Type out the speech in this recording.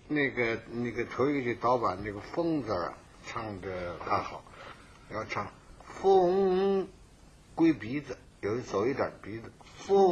那个头一个句倒把那个风字啊唱的还好，要唱风归鼻子，走一点鼻子风。